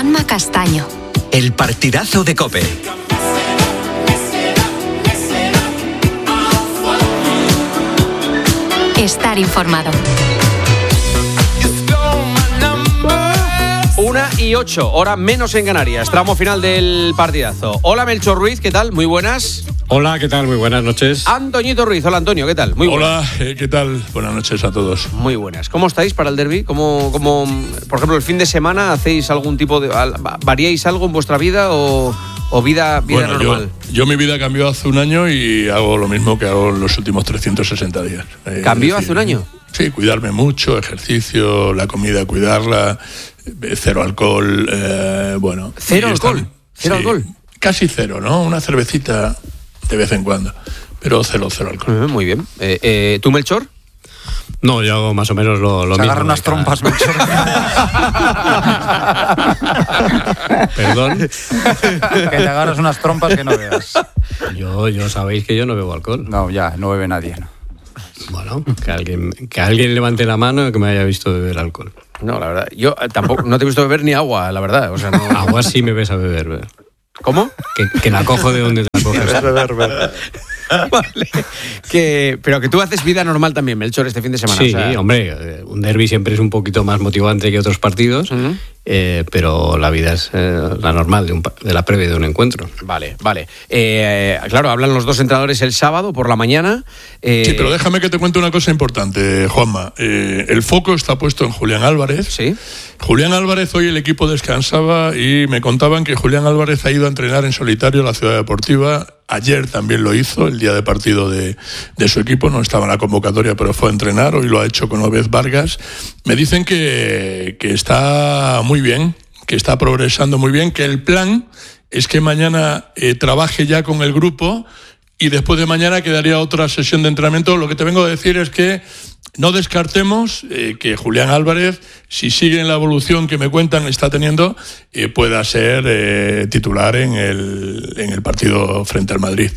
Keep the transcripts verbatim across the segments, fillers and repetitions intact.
Juanma Castaño. El partidazo de COPE. Estar informado. Una y ocho, hora menos en Canarias, tramo final del partidazo. Hola Melchor Ruiz, ¿qué tal? Muy buenas. Hola, ¿qué tal? Muy buenas noches. Antoñito Ruiz, hola Antonio, ¿qué tal? Muy Hola, buenas. eh, ¿qué tal? Buenas noches a todos. Muy buenas. ¿Cómo estáis para el derbi? ¿Cómo, cómo, por ejemplo, el fin de semana hacéis algún tipo de... ¿Variáis algo en vuestra vida o, o vida, vida bueno, normal? Yo, yo mi vida cambió hace un año y hago lo mismo que hago en los últimos trescientos sesenta días. Eh, ¿Cambió decir, hace un año? Sí, cuidarme mucho, ejercicio, la comida, cuidarla, cero alcohol, eh, bueno. ¿Cero alcohol? Están, ¿Cero sí, alcohol? Casi cero, ¿no? Una cervecita de vez en cuando, pero cero, cero alcohol. Uh, muy bien. Eh, eh, ¿Tú, Melchor? No, yo hago más o menos lo, lo Se mismo. agarra unas cada... trompas, Melchor. Perdón. Que te agarras unas trompas que no veas. Yo, yo sabéis que yo no bebo alcohol. No, ya, no bebe nadie, ¿no? Bueno, que alguien, que alguien levante la mano y que me haya visto beber alcohol. No, la verdad. Yo eh, tampoco, no te he visto beber ni agua, la verdad. O sea, no... Agua sí me ves a beber. beber. ¿Cómo? Que, que la cojo de donde la coges. beber, beber. Vale. Que, pero que tú haces vida normal también, Melchor, este fin de semana. Sí, o sea... hombre, un derbi siempre es un poquito más motivante que otros partidos, uh-huh. eh, pero la vida es eh, la normal de, un, de la previa de un encuentro. Vale, vale. Eh, claro, hablan los dos entrenadores el sábado por la mañana. Eh... Sí, pero déjame que te cuente una cosa importante, Juanma. Eh, el foco está puesto en Julián Álvarez. Sí. Julián Álvarez, hoy el equipo descansaba y me contaban que Julián Álvarez ha ido a entrenar en solitario a la Ciudad Deportiva. Ayer también lo hizo, el día de partido de, de su equipo, no estaba en la convocatoria, pero fue a entrenar, hoy lo ha hecho con Obed Vargas. Me dicen que, que está muy bien, que está progresando muy bien, que el plan es que mañana eh, trabaje ya con el grupo y después de mañana quedaría otra sesión de entrenamiento. Lo que te vengo a decir es que no descartemos eh, que Julián Álvarez, si sigue en la evolución que me cuentan está teniendo, eh, pueda ser eh, titular en el, en el partido frente al Madrid.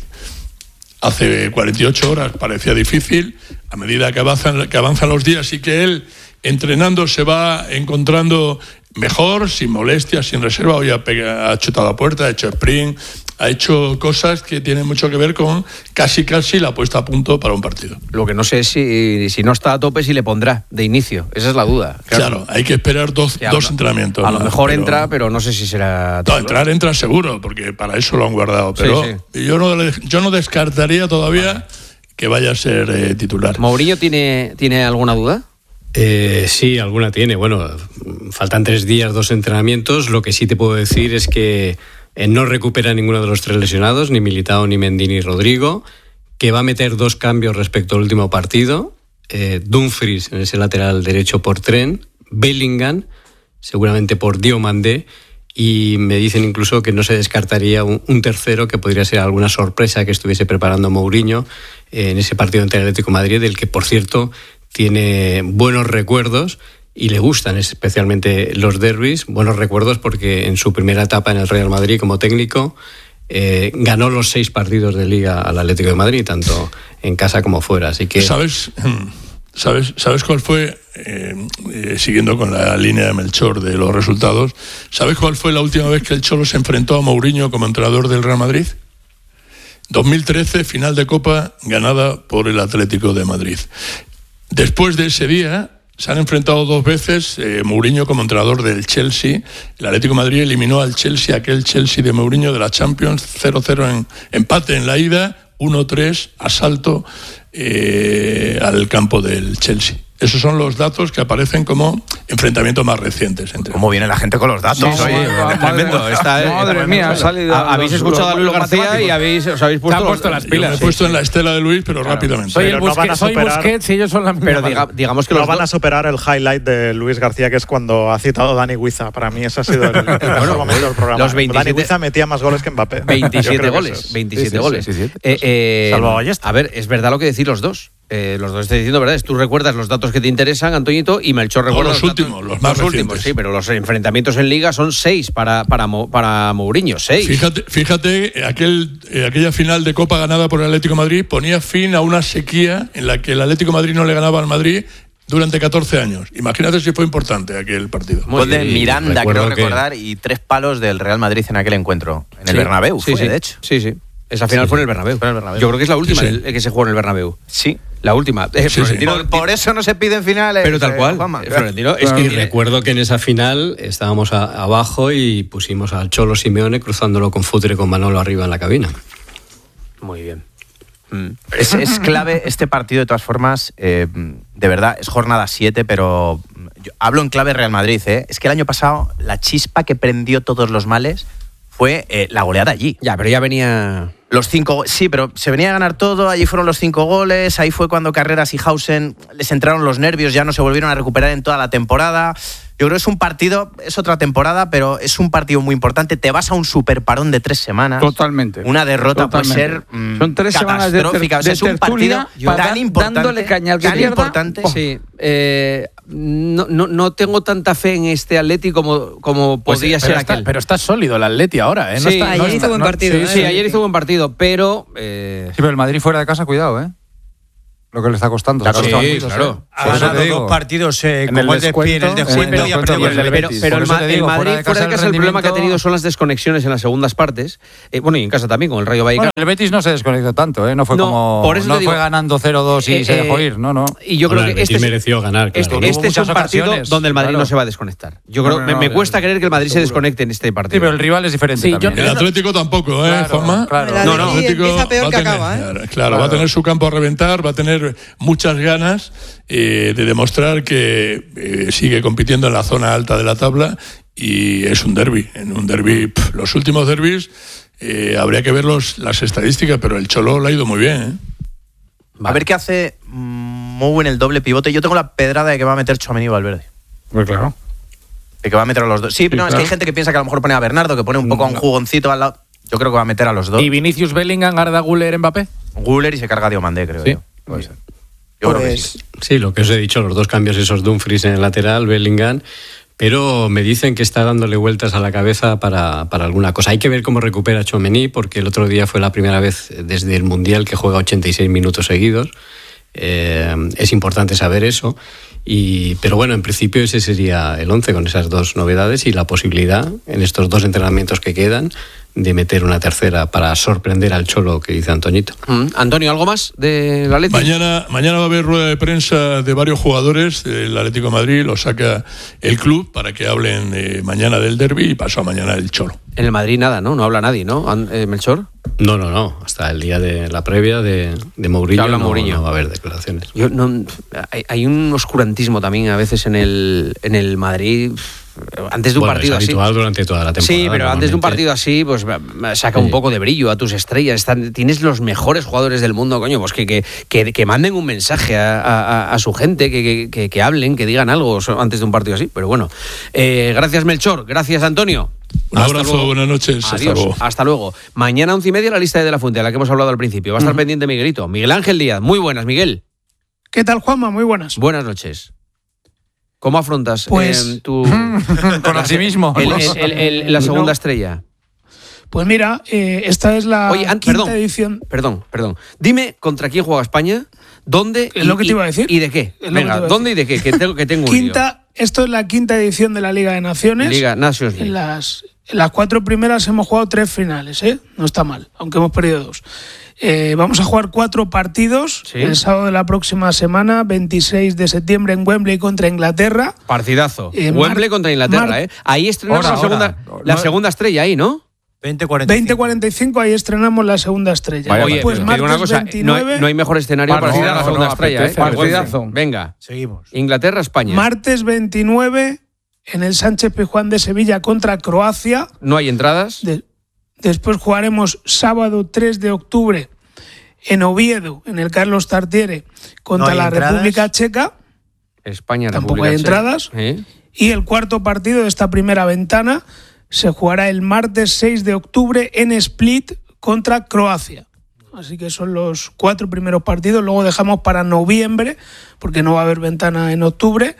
Hace cuarenta y ocho horas parecía difícil, a medida que avanzan, que avanzan los días y que él, entrenando, se va encontrando mejor, sin molestias, sin reserva. Hoy ha, pegado, ha chutado a puerta, ha hecho sprint, ha hecho cosas que tienen mucho que ver con casi casi la puesta a punto para un partido. Lo que no sé es si, si no está a tope, si le pondrá de inicio. Esa es la duda. Claro, claro hay que esperar dos, ya, dos no, entrenamientos. A lo ¿no? mejor pero, entra, pero no sé si será... No, entrar entra seguro, porque para eso lo han guardado. Pero sí, sí. Yo, no, yo no descartaría todavía vale. que vaya a ser eh, titular. ¿Mourinho tiene, tiene alguna duda? Eh, sí, alguna tiene. Bueno, faltan tres días, dos entrenamientos. Lo que sí te puedo decir es que eh, no recupera ninguno de los tres lesionados, ni Militao, ni Mendy, ni Rodrigo, que va a meter dos cambios respecto al último partido. Eh, Dumfries en ese lateral derecho por Trent, Bellingham seguramente por Diomandé, y me dicen incluso que no se descartaría un, un tercero que podría ser alguna sorpresa que estuviese preparando Mourinho eh, en ese partido ante el Atlético de Madrid, del que por cierto tiene buenos recuerdos y le gustan especialmente los derbis, buenos recuerdos porque en su primera etapa en el Real Madrid como técnico eh, ganó los seis partidos de Liga al Atlético de Madrid, tanto en casa como fuera. Así que ¿Sabes, sabes, sabes cuál fue, eh, eh, siguiendo con la línea de Melchor de los resultados, ¿sabes cuál fue la última vez que el Cholo se enfrentó a Mourinho como entrenador del Real Madrid? dos mil trece, final de Copa ganada por el Atlético de Madrid. Después de ese día se han enfrentado dos veces eh, Mourinho como entrenador del Chelsea. El Atlético de Madrid eliminó al Chelsea, aquel Chelsea de Mourinho de la Champions, cero cero en empate en la ida, uno tres asalto eh, al campo del Chelsea. Esos son los datos que aparecen como enfrentamientos más recientes. Entre ¿Cómo viene la gente con los datos? Sí, oye, madre, tremendo. Está, madre eh, mía, ha salido. Habéis los, escuchado los, a Luis los García y habéis, os habéis puesto, han puesto las pilas. Yo me he sí, puesto sí. en la estela de Luis, pero claro, rápidamente. Soy, el no Busquets, soy Busquets y ellos son la misma. Pero diga, digamos que no los van dos... a superar el highlight de Luis García, que es cuando ha citado Dani Guiza. Para mí ese ha sido el, el mejor bueno, momento del programa. Los veintisiete... Dani Guiza metía más goles que Mbappé. veintisiete goles. veintisiete sí, sí, goles. Sí, sí, sí. Eh, eh, Salva Ballesta. A ver, es verdad lo que decís los dos. Eh, los dos estoy diciendo verdades. Tú recuerdas los datos que te interesan, Antoñito, y Melchor recuerda los, los últimos, datos, los más los últimos, sí, pero los enfrentamientos en Liga son seis para para para Mourinho, seis. Fíjate, fíjate aquel eh, aquella final de Copa ganada por el Atlético de Madrid ponía fin a una sequía en la que el Atlético de Madrid no le ganaba al Madrid durante catorce años. Imagínate si fue importante aquel partido. Gol de Miranda, creo que... recordar, y tres palos del Real Madrid en aquel encuentro. En el Sí, Bernabéu, sí, fue, sí. de hecho. Sí, sí. Esa final Sí, fue en sí. el Bernabéu. Fue en el Bernabéu. Yo creo que es la última Sí, sí. el- que se jugó en el Bernabéu. Sí. La última. Eh, Sí, sí. Florentino- Por, por eso no se piden finales. Pero tal eh, cual. Juanma. eh, Florentino, es Es que que recuerdo que en esa final estábamos a- abajo y pusimos al Cholo Simeone cruzándolo con Futre y con Manolo arriba en la cabina. Muy bien. Es, es clave este partido, de todas formas, eh, de verdad, es jornada siete, pero yo hablo en clave Real Madrid. ¿eh? Es que el año pasado la chispa que prendió todos los males fue eh, la goleada allí. Ya, pero ya venía... Los cinco, sí, pero se venía a ganar todo, allí fueron los cinco goles, ahí fue cuando Carreras y Hausen les entraron los nervios, ya no se volvieron a recuperar en toda la temporada. Yo creo que es un partido, es otra temporada, pero es un partido muy importante. Te vas a un superparón de tres semanas. Totalmente. Una derrota Totalmente. puede ser mm, Son tres semanas de, ter- catastrófica. O sea, de es un tertulia partido para- tan importante, dándole caña al que tan pierda. importante. Sí, eh, no, no, no tengo tanta fe en este Atleti como, como Pues, podría pero ser está, aquel. pero está sólido el Atleti ahora, ¿eh? No Sí, está, ayer no hizo está- buen no- partido, sí, ¿eh? Sí, sí. ayer hizo buen partido, pero... eh, Sí, pero el Madrid fuera de casa, cuidado, ¿eh? Lo que le está costando. Le ha sacar costado partidos, mucho, claro. ¿eh? Ha Por eso ganado te digo. dos partidos eh, En con el gol de pie en el descuento, descuento en el y ha descuento perdido y con el el Pero, Betis. pero Por el, eso Ma- te el digo, fuera Madrid de fuera de casa casa el el problema que ha rendimiento- tenido son las desconexiones en las segundas partes. Eh, bueno, y en casa también, con el Rayo Vallecano. Bueno, el Betis no se desconectó tanto, ¿eh? No fue No, como. por eso no te digo- fue ganando cero dos y Eh, se dejó eh, ir, no, no. Y yo Bueno, creo el que Betis este, es- mereció ganar, claro. este, Hubo este es muchas un partido ocasiones, donde el Madrid claro. no se va a desconectar. Yo creo, No, no, me, no, me no, cuesta creer que el Madrid se seguro. desconecte en este Sí, partido. pero el rival es diferente Sí, yo también. El creo- ¿eh? Atlético tampoco, ¿eh, Claro, Juanma? claro. El No, no. Atleti Atlético empieza peor va a que tener- acaba, ¿eh? Claro, claro, va a tener su campo a reventar, va a tener muchas ganas eh, de demostrar que eh, sigue compitiendo en la zona alta de la tabla y es un derbi. En un derbi, pf, los últimos derbis eh, habría que ver los, las estadísticas, pero el Cholo le ha ido muy bien. ¿eh? A ver qué hace mm, Mou en el doble pivote. Yo tengo la pedrada de que va a meter Tchouaméni y Valverde. Pues claro. De que va a meter a los dos. Sí, no, es que hay gente que piensa que a lo mejor pone a Bernardo, que pone un poco a un jugoncito al lado. Yo creo que va a meter a los dos. ¿Y Vinicius, Bellingham, Arda Güler, Mbappé? Guller y se carga Diomandé, creo Sí, yo. puede ser. Yo creo que Pues- sí. Sí, lo que os he dicho, los dos cambios esos Dumfries en el lateral, Bellingham, pero me dicen que está dándole vueltas a la cabeza para, para alguna cosa. Hay que ver cómo recupera Tchouaméni, porque el otro día fue la primera vez desde el Mundial que juega ochenta y seis minutos seguidos. Eh, es importante saber eso. Y, pero bueno, en principio ese sería el once con esas dos novedades y la posibilidad en estos dos entrenamientos que quedan de meter una tercera para sorprender al Cholo, que dice Antoñito. Mm, Antonio, ¿algo más del Atleti? Mañana, mañana va a haber rueda de prensa de varios jugadores del Atlético de Madrid, lo saca el club para que hablen eh, mañana del derbi y pasado mañana del Cholo. En el Madrid nada, ¿no? No habla nadie, ¿no? An- eh, Melchor. No, no, no. Hasta el día de la previa de, de Mourinho, Que habla no, Mourinho. no va a haber declaraciones. Yo no, hay, hay un oscurantismo también a veces en el, en el Madrid. Antes de un Bueno, partido es así. habitual durante toda la temporada. Sí, pero antes de un normalmente. partido así, pues saca un Sí. poco de brillo a tus estrellas. Están, tienes los mejores jugadores del mundo, coño, pues que, que, que, que manden un mensaje a, a, a su gente, que, que, que hablen, que digan algo antes de un partido así. Pero bueno, eh, gracias Melchor, gracias Antonio. Un Hasta abrazo, luego. buenas noches. Hasta Adiós, luego. hasta luego. Mañana once y media la lista de, de la Fuente, a la que hemos hablado al principio. Va a estar pendiente Miguelito. Miguel Ángel Díaz, muy buenas, Miguel. ¿Qué tal, Juanma? Muy buenas. Buenas noches. ¿Cómo afrontas Pues- eh, tu, Con optimismo. el- el- el- el- la segunda No. estrella? Pues mira, eh, esta es la Oye, an- quinta perdón, edición. perdón, perdón. Dime contra quién juega España, dónde Es lo que y- te iba a decir. y de qué. Es lo que Venga, te iba a ¿dónde y de qué? Que tengo, que tengo un lío. Quinta, esto es la quinta edición de la Liga de Naciones. Liga Nations League. En las, en las cuatro primeras hemos jugado tres finales, ¿eh? No está mal, aunque hemos perdido dos. Eh, vamos a jugar cuatro partidos Sí. el sábado de la próxima semana, veintiséis de septiembre en Wembley contra Inglaterra. Partidazo. Eh, Wembley Mar- contra Inglaterra, Mar- ¿eh? Ahí estrenamos Ahora, la, segunda, ahora. la No- segunda estrella, ahí, ¿no? veinte cuarenta y cinco. veinte cuarenta y cinco, ahí estrenamos la segunda estrella. Vaya, Oye, Pues pero te digo una martes cosa, no veintinueve, hay, no hay mejor escenario para Partidazo, estrenar la segunda no, estrella, ¿eh? apetece, Que el Wembley. partidazo. Venga, Seguimos. Inglaterra, España. martes veintinueve en el Sánchez Pizjuán de Sevilla contra Croacia. No hay entradas. De- después jugaremos sábado tres de octubre en Oviedo, en el Carlos Tartiere, contra No hay la entradas. República Checa. España, Tampoco República hay Checa. entradas. ¿Eh? Y el cuarto partido de esta primera ventana se jugará el martes seis de octubre en Split contra Croacia. Así que son los cuatro primeros partidos. Luego dejamos para noviembre, porque no va a haber ventana en octubre,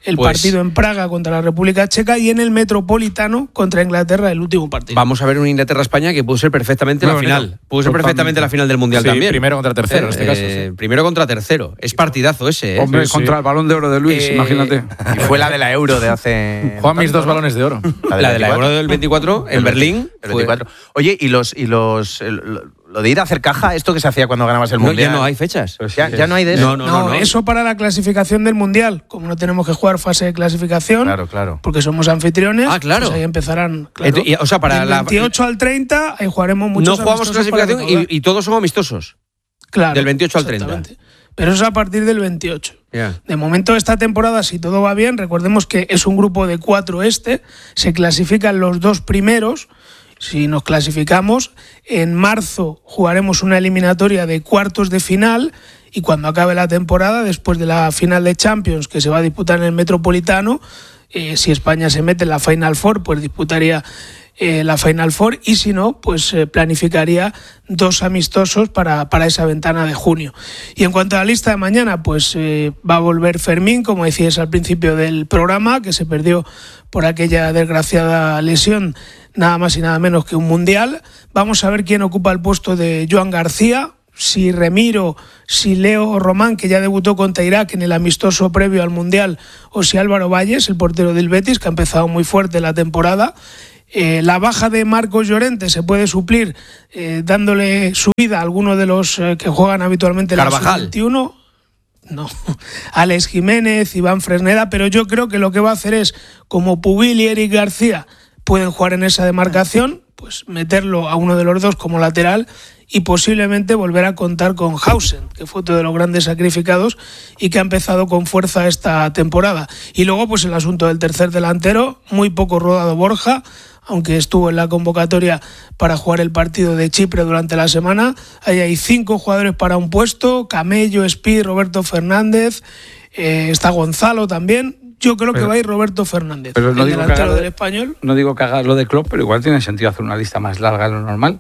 el Pues- partido en Praga contra la República Checa y en el Metropolitano contra Inglaterra el último partido. Vamos a ver un Inglaterra-España que pudo ser perfectamente Muy la bonito. final. Pudo ser Totalmente. perfectamente la final del Mundial Sí, también. primero contra tercero, en este caso, sí. Primero contra tercero. Es partidazo ese, ¿eh? Hombre, Sí, sí. contra el Balón de Oro de Luis, Eh, imagínate. Y fue la de la Euro de hace. Juan mis tanto, dos ¿no? balones de oro. La de la veinticuatro. Euro del veinticuatro en El Berlín. El fue- veinticuatro. Oye, ¿y los y los el- lo, lo de ir a hacer caja, esto que se hacía cuando ganabas el No, Mundial? ya no hay fechas. Ya, ya no hay de eso. No, no, no, no. eso para la clasificación del Mundial. Como no tenemos que jugar fase de clasificación, Claro, claro. porque somos anfitriones, Ah, claro. pues ahí empezarán. Claro. Ent- y- o sea, para Del la- veintiocho al treinta, ahí jugaremos No muchos jugamos amistosos para clasificación recaudar. y, y todos son amistosos. Claro, del veintiocho al treinta. exactamente. Pero eso es a partir del veintiocho. Ya. De momento, esta temporada, si todo va bien, recordemos que es un grupo de cuatro este, se clasifican los dos primeros. Si nos clasificamos, en marzo jugaremos una eliminatoria de cuartos de final y cuando acabe la temporada, después de la final de Champions que se va a disputar en el Metropolitano, eh, si España se mete en la Final Four, pues disputaría eh, la Final Four y si no, pues eh, planificaría dos amistosos para, para esa ventana de junio. Y en cuanto a la lista de mañana, pues eh, va a volver Fermín, como decías al principio del programa, que se perdió por aquella desgraciada lesión, nada más y nada menos que un mundial. Vamos a ver quién ocupa el puesto de Joan García, si Remiro, si Leo Román, que ya debutó contra Irak en el amistoso previo al mundial, o si Álvaro Valles, el portero del Betis, que ha empezado muy fuerte la temporada. Eh, la baja de Marcos Llorente se puede suplir eh, dándole subida a alguno de los eh, que juegan habitualmente en la Carvajal. sub veintiuno. No, Alex Jiménez, Iván Fresneda, pero yo creo que lo que va a hacer es, como Pubil y Eric García pueden jugar en esa demarcación, pues meterlo a uno de los dos como lateral y posiblemente volver a contar con Hausen, que fue otro de los grandes sacrificados y que ha empezado con fuerza esta temporada. Y luego, pues el asunto del tercer delantero, muy poco rodado Borja, aunque estuvo en la convocatoria para jugar el partido de Chipre durante la semana. Ahí hay cinco jugadores para un puesto: Camello, Espí, Roberto Fernández, eh, está Gonzalo también. Yo creo Pero- que va a ir Roberto Fernández, pero no el digo que delantero haga- del Español. No digo que haga lo de Klopp, pero igual tiene sentido hacer una lista más larga de lo normal.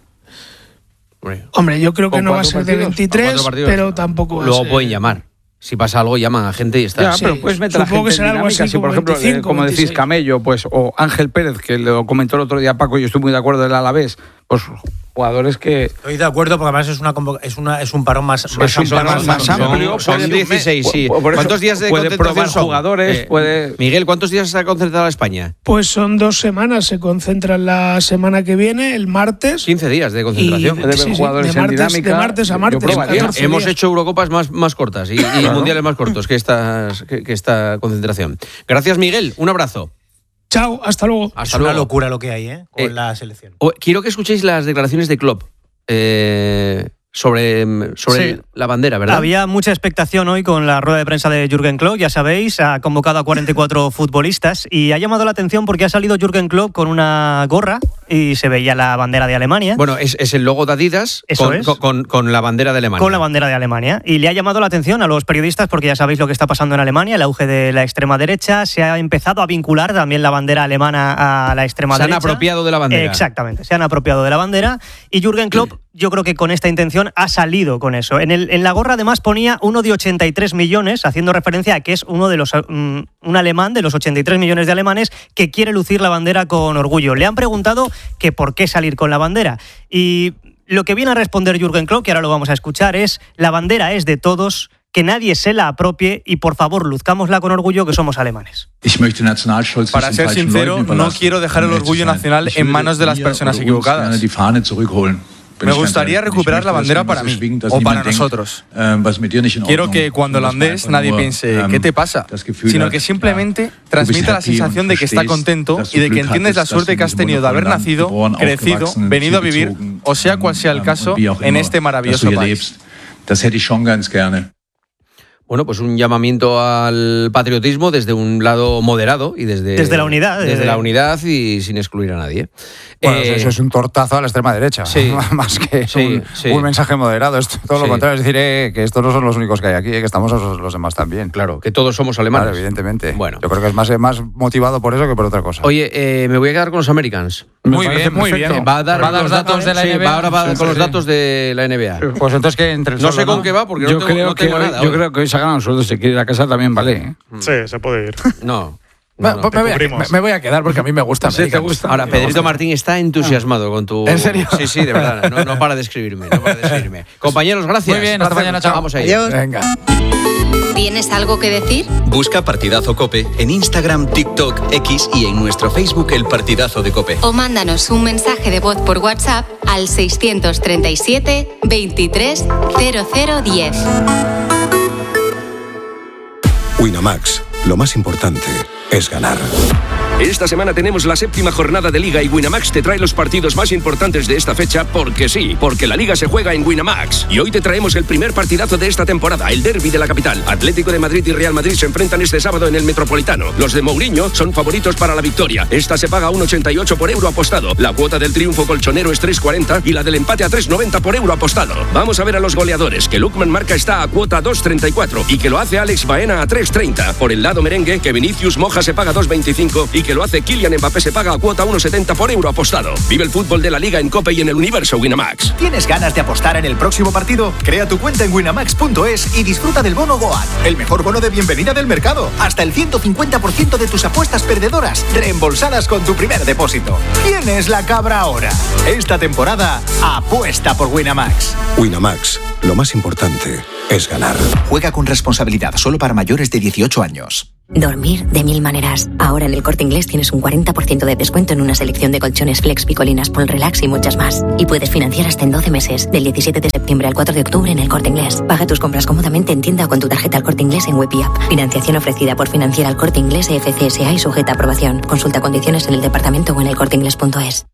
Hombre, yo creo que ¿Con no va a cuatro ser de partidos? veintitrés, Cuatro partidos. pero tampoco va a Luego ser- pueden llamar. Si pasa algo, llaman a gente y está. Ya, sí, pero puedes meter a supongo gente que será en algo dinámica. así Si, por como ejemplo, eh, veinticinco, como decís, veintiséis. Camello, pues, o Ángel Pérez, que lo comentó el otro día Paco, y yo estoy muy de acuerdo del Alavés, pues jugadores que... Estoy de acuerdo porque además es una convo- es una es un parón más, Es más, un amplio, parón más Son- amplio, son puede- dieciséis, sí. por eso ¿Cuántos días de puede concentración probar son? jugadores, Eh, puede... Miguel, ¿cuántos días se ha concentrado España? Pues son dos semanas, se concentran la semana que viene, el martes. quince días de concentración. Y- Puede ver sí, sí, jugadores de en martes- dinámica. de martes a Yo martes, probaría. catorce Hemos días. hecho Eurocopas más, más cortas y, y mundiales más cortos que, estas, que, que esta concentración. Gracias, Miguel. Un abrazo. Chao, hasta luego. Hasta Es una luego. locura lo que hay, ¿eh? Con Eh, la selección. O- quiero que escuchéis las declaraciones de Klopp eh, sobre, sobre Sí. la bandera, ¿verdad? Había mucha expectación hoy con la rueda de prensa de Jürgen Klopp, ya sabéis, ha convocado a cuarenta y cuatro futbolistas y ha llamado la atención porque ha salido Jürgen Klopp con una gorra y se veía la bandera de Alemania. Bueno, es, es el logo de Adidas Eso con, es. con, con- con la bandera de Alemania. Con la bandera de Alemania. Y le ha llamado la atención a los periodistas porque ya sabéis lo que está pasando en Alemania, el auge de la extrema derecha. Se ha empezado a vincular también la bandera alemana a la extrema Se han derecha. apropiado de la bandera. Exactamente, se han apropiado de la bandera. Y Jürgen Klopp, yo creo que con esta intención ha salido con eso. En, el, en la gorra además ponía uno de ochenta y tres millones, haciendo referencia a que es uno de los mm, un alemán de los ochenta y tres millones de alemanes que quiere lucir la bandera con orgullo. Le han preguntado que por qué salir con la bandera. Y lo que viene a responder Jürgen Klopp, que ahora lo vamos a escuchar, es: la bandera es de todos, que nadie se la apropie y por favor luzcámosla con orgullo que somos alemanes. Para ser sincero, no quiero dejar el orgullo nacional en manos de las personas equivocadas. Me gustaría recuperar la bandera para mí, o para nosotros. Quiero que cuando holandés nadie piense ¿qué te pasa?, sino que simplemente transmita la sensación de que está contento y de que entiendes la suerte que has tenido de haber nacido, crecido, venido a vivir, o sea cual sea el caso, en este maravilloso país. Bueno, pues un llamamiento al patriotismo desde un lado moderado y desde, Desde la unidad, Desde eh. la unidad y sin excluir a nadie. Bueno, Eh, eso es un tortazo a la extrema derecha, sí. más que Sí, un, sí. un mensaje moderado. Es todo Sí. lo contrario, es decir, eh, que estos no son los únicos que hay aquí, eh, que estamos los, los demás también. Claro, que todos somos alemanes. Claro, evidentemente. Bueno. Yo creo que es más, más motivado por eso que por otra cosa. Oye, eh, me voy a quedar con los Americans. Me Muy parece bien, muy perfecto. bien. Va a dar, Va a dar los datos de la sí, N B A. va ahora va Sí, con sí, los sí. datos de la N B A. Pues entonces que entre el No solo, sé con qué va porque no yo tengo- creo no tengo que hoy- nada Yo hoy. creo que hoy se ha ganado el sueldo, si quiere ir a casa también vale. ¿eh? Sí, se puede ir. No. No, no, pues me, voy a, me, me voy a quedar porque a mí me gusta. Sí, te gusta. Ahora, Pedrito Martín está entusiasmado con tu... ¿En serio? Sí, sí, de verdad. No, no para de escribirme, no para de escribirme. Compañeros, gracias. Muy bien, hasta mañana, chao. Vamos ahí. Adiós. Venga. ¿Tienes algo que decir? Busca Partidazo Cope en Instagram, TikTok, X y en nuestro Facebook El Partidazo de Cope. O mándanos un mensaje de voz por WhatsApp al seiscientos treinta y siete, veintitrés, cero cero diez. Winamax, lo más importante es ganar. Esta semana tenemos la séptima jornada de Liga y Winamax te trae los partidos más importantes de esta fecha porque sí, porque la Liga se juega en Winamax. Y hoy te traemos el primer partidazo de esta temporada, el derbi de la capital. Atlético de Madrid y Real Madrid se enfrentan este sábado en el Metropolitano. Los de Mourinho son favoritos para la victoria. Esta se paga a uno ochenta y ocho por euro apostado. La cuota del triunfo colchonero es tres cuarenta y la del empate a tres noventa por euro apostado. Vamos a ver a los goleadores, que Lukman Marca está a cuota dos treinta y cuatro y que lo hace Alex Baena a tres treinta. Por el lado merengue, que Vinicius Moja se paga dos veinticinco y que lo hace Kylian Mbappé se paga a cuota uno setenta por euro apostado. Vive el fútbol de la Liga en Cope y en el universo Winamax. ¿Tienes ganas de apostar en el próximo partido? Crea tu cuenta en winamax punto es y disfruta del bono Goat, el mejor bono de bienvenida del mercado. Hasta el ciento cincuenta por ciento de tus apuestas perdedoras reembolsadas con tu primer depósito. ¿Quién es la cabra ahora? Esta temporada apuesta por Winamax. Winamax, lo más importante es ganar. Juega con responsabilidad, solo para mayores de dieciocho años. Dormir de mil maneras. Ahora en el Corte Inglés tienes un cuarenta por ciento de descuento en una selección de colchones Flex, Picolinas, Paul Relax y muchas más. Y puedes financiar hasta en doce meses, del diecisiete de septiembre al cuatro de octubre en el Corte Inglés. Paga tus compras cómodamente en tienda o con tu tarjeta al Corte Inglés en web y app. Financiación ofrecida por Financiera al Corte Inglés, F C S A y sujeta a aprobación. Consulta condiciones en el departamento o en el corte inglés punto es.